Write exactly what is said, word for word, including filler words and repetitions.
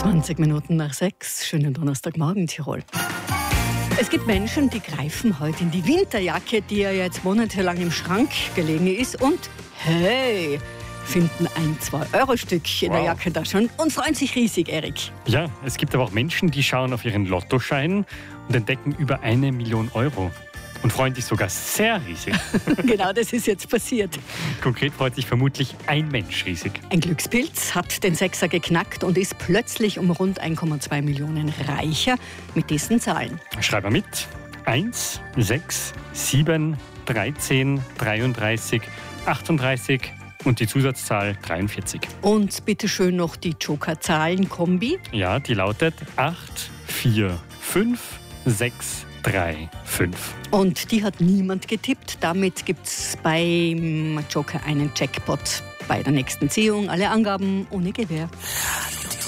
zwanzig Minuten nach sechs. Schönen Donnerstagmorgen, Tirol. Es gibt Menschen, die greifen heute in die Winterjacke, die ja jetzt monatelang im Schrank gelegen ist, und hey, finden ein zwei Euro Stück in wow. der Jacke da schon und freuen sich riesig, Erik. Ja, es gibt aber auch Menschen, die schauen auf ihren Lottoschein und entdecken über eine Million Euro. Und freuen sich sogar sehr riesig. Genau, das ist jetzt passiert. Konkret freut sich vermutlich ein Mensch riesig. Ein Glückspilz hat den Sechser geknackt und ist plötzlich um rund eins Komma zwei Millionen reicher mit diesen Zahlen. Schreib mal mit. eins, sechs, sieben, dreizehn, dreiunddreißig, achtunddreißig und die Zusatzzahl dreiundvierzig. Und bitteschön noch die Joker-Zahlen-Kombi. Ja, die lautet acht, vier, fünf, sechs, drei, fünf. Und die hat niemand getippt. Damit gibt es beim Joker einen Jackpot bei der nächsten Ziehung. Alle Angaben ohne Gewähr.